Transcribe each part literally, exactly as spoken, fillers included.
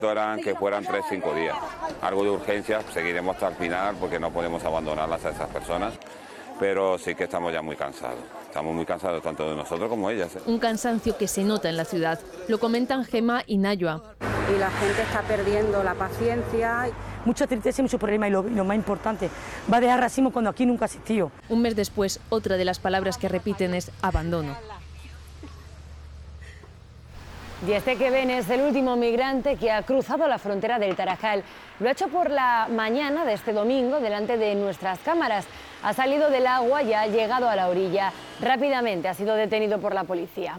Eran que fueran tres, cinco días. Algo de urgencia, seguiremos hasta el final porque no podemos abandonarlas a esas personas, pero sí que estamos ya muy cansados. Estamos muy cansados tanto de nosotros como ellas, ¿eh? Un cansancio que se nota en la ciudad. Lo comentan Gema y Nayua. Y la gente está perdiendo la paciencia. Mucha tristeza y mucho problema, y lo, y lo más importante, va a dejar racismo cuando aquí nunca ha existido. Un mes después, otra de las palabras que repiten es abandono. Y este que ven es el último migrante que ha cruzado la frontera del Tarajal. Lo ha hecho por la mañana de este domingo delante de nuestras cámaras. Ha salido del agua y ha llegado a la orilla. Rápidamente ha sido detenido por la policía.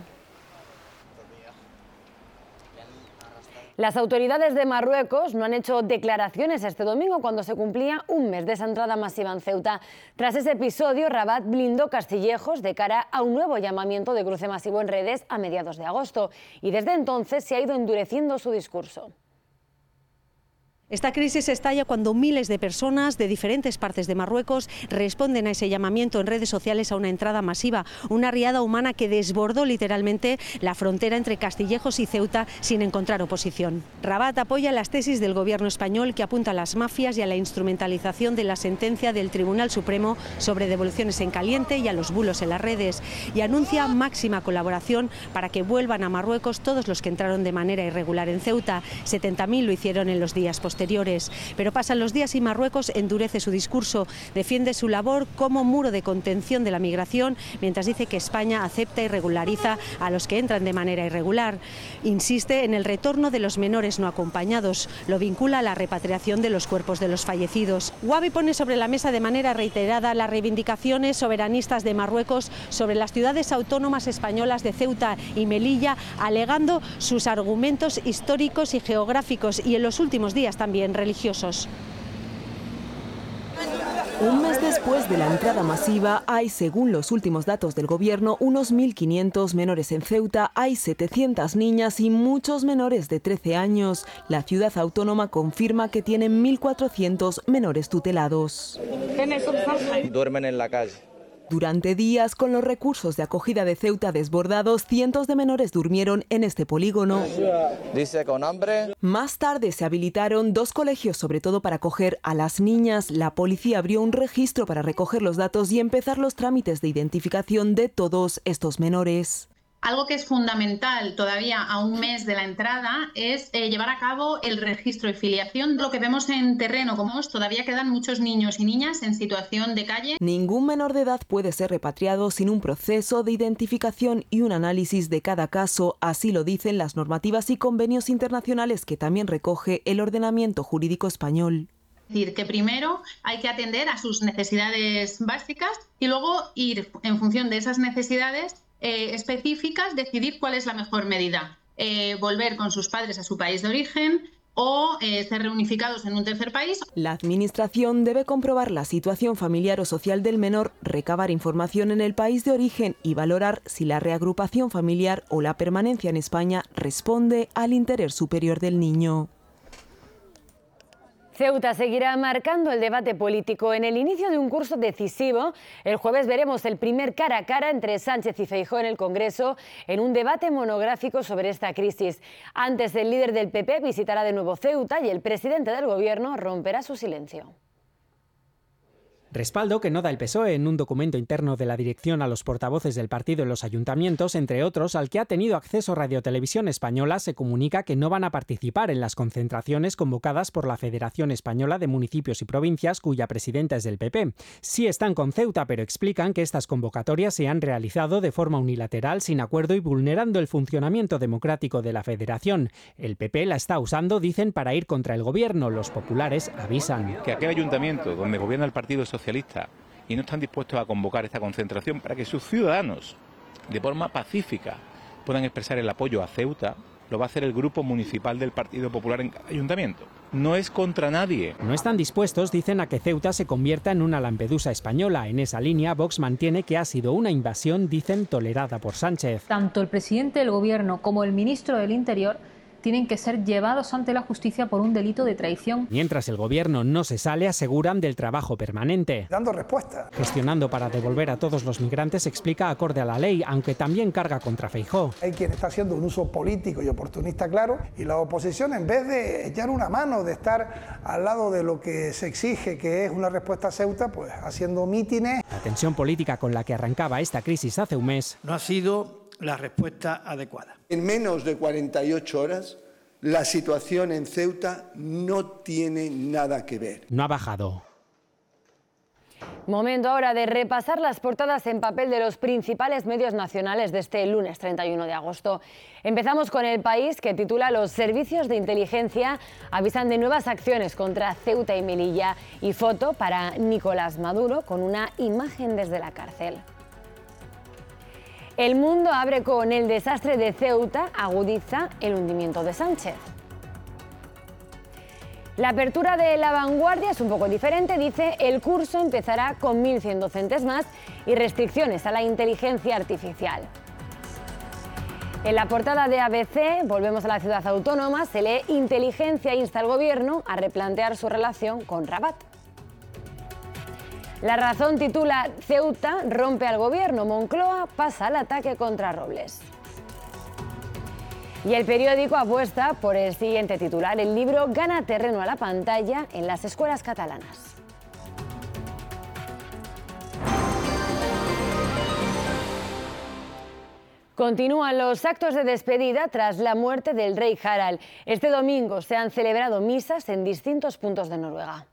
Las autoridades de Marruecos no han hecho declaraciones este domingo cuando se cumplía un mes de esa entrada masiva en Ceuta. Tras ese episodio, Rabat blindó Castillejos de cara a un nuevo llamamiento de cruce masivo en redes a mediados de agosto. Y desde entonces se ha ido endureciendo su discurso. Esta crisis estalla cuando miles de personas de diferentes partes de Marruecos responden a ese llamamiento en redes sociales a una entrada masiva, una riada humana que desbordó literalmente la frontera entre Castillejos y Ceuta sin encontrar oposición. Rabat apoya las tesis del gobierno español que apunta a las mafias y a la instrumentalización de la sentencia del Tribunal Supremo sobre devoluciones en caliente y a los bulos en las redes, y anuncia máxima colaboración para que vuelvan a Marruecos todos los que entraron de manera irregular en Ceuta. setenta mil lo hicieron en los días posteriores. Pero pasan los días y Marruecos endurece su discurso, defiende su labor como muro de contención de la migración, mientras dice que España acepta y regulariza a los que entran de manera irregular. Insiste en el retorno de los menores no acompañados, lo vincula a la repatriación de los cuerpos de los fallecidos. Wabi pone sobre la mesa de manera reiterada las reivindicaciones soberanistas de Marruecos sobre las ciudades autónomas españolas de Ceuta y Melilla, alegando sus argumentos históricos y geográficos, y en los últimos días también religiosos. Un mes después de la entrada masiva, hay, según los últimos datos del gobierno, unos mil quinientos menores en Ceuta, hay setecientas niñas y muchos menores de trece años. La ciudad autónoma confirma que tiene mil cuatrocientos menores tutelados. Duermen en la calle. Durante días, con los recursos de acogida de Ceuta desbordados, cientos de menores durmieron en este polígono. Dice con hambre. Más tarde se habilitaron dos colegios, sobre todo para acoger a las niñas. La policía abrió un registro para recoger los datos y empezar los trámites de identificación de todos estos menores. Algo que es fundamental todavía a un mes de la entrada es eh, llevar a cabo el registro y filiación. Lo que vemos en terreno, como es, todavía quedan muchos niños y niñas en situación de calle. Ningún menor de edad puede ser repatriado sin un proceso de identificación y un análisis de cada caso. Así lo dicen las normativas y convenios internacionales que también recoge el ordenamiento jurídico español. Es decir, que primero hay que atender a sus necesidades básicas y luego ir, en función de esas necesidades Eh, específicas, decidir cuál es la mejor medida. Eh, volver con sus padres a su país de origen o eh, ser reunificados en un tercer país. La Administración debe comprobar la situación familiar o social del menor, recabar información en el país de origen y valorar si la reagrupación familiar o la permanencia en España responde al interés superior del niño. Ceuta seguirá marcando el debate político. En el inicio de un curso decisivo, el jueves veremos el primer cara a cara entre Sánchez y Feijóo en el Congreso en un debate monográfico sobre esta crisis. Antes, el líder del P P visitará de nuevo Ceuta y el presidente del Gobierno romperá su silencio. Respaldo que no da el P S O E en un documento interno de la dirección a los portavoces del partido en los ayuntamientos, entre otros, al que ha tenido acceso Radio Televisión Española, se comunica que no van a participar en las concentraciones convocadas por la Federación Española de Municipios y Provincias, cuya presidenta es del P P. Sí están con Ceuta, pero explican que estas convocatorias se han realizado de forma unilateral, sin acuerdo y vulnerando el funcionamiento democrático de la Federación. El P P la está usando, dicen, para ir contra el gobierno. Los populares avisan. Que aquel ayuntamiento donde gobierna el Partido Socialista y no están dispuestos a convocar esta concentración para que sus ciudadanos, de forma pacífica, puedan expresar el apoyo a Ceuta, lo va a hacer el grupo municipal del Partido Popular en cada ayuntamiento. No es contra nadie. No están dispuestos, dicen, a que Ceuta se convierta en una Lampedusa española. En esa línea, Vox mantiene que ha sido una invasión, dicen, tolerada por Sánchez. Tanto el presidente del Gobierno como el ministro del Interior tienen que ser llevados ante la justicia por un delito de traición. Mientras el gobierno no se sale, aseguran del trabajo permanente. Dando respuesta. Gestionando para devolver a todos los migrantes, explica acorde a la ley, aunque también carga contra Feijóo. Hay quien está haciendo un uso político y oportunista claro, y la oposición, en vez de echar una mano, de estar al lado de lo que se exige, que es una respuesta a Ceuta, pues haciendo mítines. La tensión política con la que arrancaba esta crisis hace un mes no ha sido la respuesta adecuada. En menos de cuarenta y ocho horas, la situación en Ceuta no tiene nada que ver. No ha bajado. Momento ahora de repasar las portadas en papel de los principales medios nacionales de este lunes treinta y uno de agosto. Empezamos con El País, que titula "Los servicios de inteligencia avisan de nuevas acciones contra Ceuta y Melilla", y foto para Nicolás Maduro con una imagen desde la cárcel. El Mundo abre con "El desastre de Ceuta agudiza el hundimiento de Sánchez". La apertura de La Vanguardia es un poco diferente, dice: "El curso empezará con mil cien docentes más y restricciones a la inteligencia artificial". En la portada de A B C, volvemos a la ciudad autónoma, se lee: "Inteligencia insta al gobierno a replantear su relación con Rabat". La Razón titula: "Ceuta rompe al gobierno, Moncloa pasa al ataque contra Robles". Y El Periódico apuesta por el siguiente titular: "El libro gana terreno a la pantalla en las escuelas catalanas". Continúan los actos de despedida tras la muerte del rey Harald. Este domingo se han celebrado misas en distintos puntos de Noruega.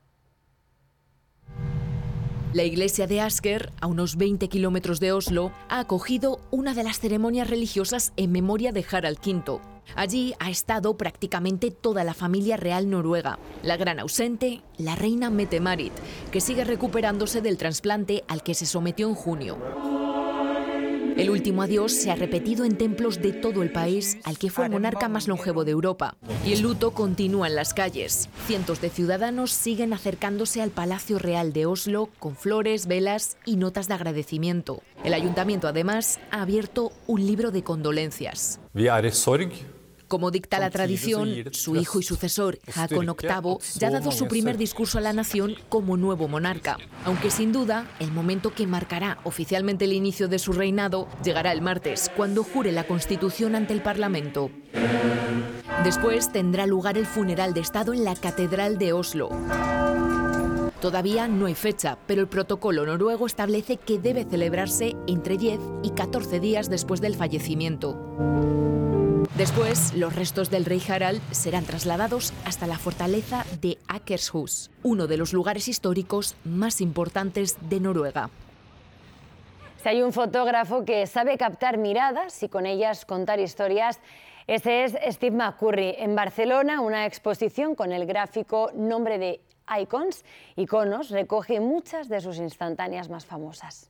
La iglesia de Asker, a unos veinte kilómetros de Oslo, ha acogido una de las ceremonias religiosas en memoria de Harald quinto. Allí ha estado prácticamente toda la familia real noruega. La gran ausente, la reina Mette-Marit, que sigue recuperándose del trasplante al que se sometió en junio. El último adiós se ha repetido en templos de todo el país al que fue el monarca más longevo de Europa. Y el luto continúa en las calles. Cientos de ciudadanos siguen acercándose al Palacio Real de Oslo con flores, velas y notas de agradecimiento. El ayuntamiento, además, ha abierto un libro de condolencias. Como dicta la tradición, su hijo y sucesor, Haakon octavo, ya ha dado su primer discurso a la nación como nuevo monarca. Aunque sin duda, el momento que marcará oficialmente el inicio de su reinado llegará el martes, cuando jure la Constitución ante el Parlamento. Después tendrá lugar el funeral de Estado en la Catedral de Oslo. Todavía no hay fecha, pero el protocolo noruego establece que debe celebrarse entre diez y catorce días después del fallecimiento. Después, los restos del rey Harald serán trasladados hasta la fortaleza de Akershus, uno de los lugares históricos más importantes de Noruega. Si hay un fotógrafo que sabe captar miradas y con ellas contar historias, ese es Steve McCurry. En Barcelona, una exposición con el gráfico nombre de Icons, Iconos, recoge muchas de sus instantáneas más famosas.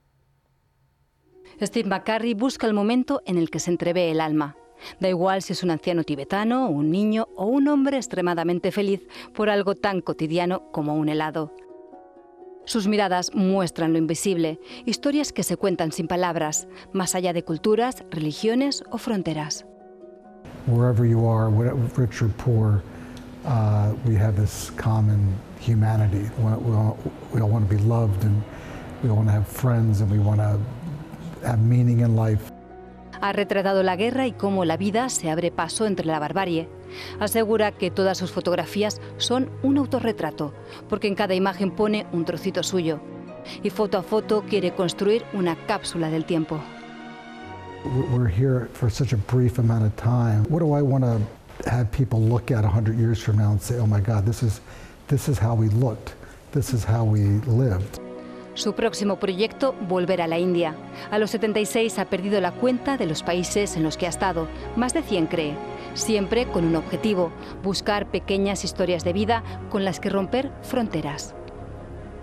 Steve McCurry busca el momento en el que se entrevé el alma. Da igual si es un anciano tibetano, un niño o un hombre extremadamente feliz por algo tan cotidiano como un helado. Sus miradas muestran lo invisible, historias que se cuentan sin palabras, más allá de culturas, religiones o fronteras. Wherever you are, rich or poor, uh, we have this common humanity. We, all, we all want to be loved, and we all want to have friends, and we want to have meaning in life. Ha retratado la guerra y cómo la vida se abre paso entre la barbarie. Asegura que todas sus fotografías son un autorretrato, porque en cada imagen pone un trocito suyo. Y foto a foto quiere construir una cápsula del tiempo. We're here for such a brief amount of time. What do I want to have people look at one hundred years from now and say, oh my God, this is, this is how we looked, this is how we lived? Su próximo proyecto, volver a la India. A los setenta y seis ha perdido la cuenta de los países en los que ha estado. Más de cien cree. Siempre con un objetivo, buscar pequeñas historias de vida con las que romper fronteras.